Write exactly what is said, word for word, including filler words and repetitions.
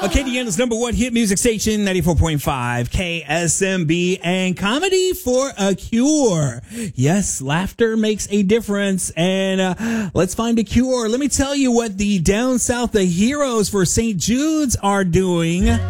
Acadiana's number one hit music station, ninety-four point five K S M B, and comedy for a cure. Yes, laughter makes a difference, and uh, let's find a cure. Let me tell you what the Down South, the Heroes for Saint Jude's are doing.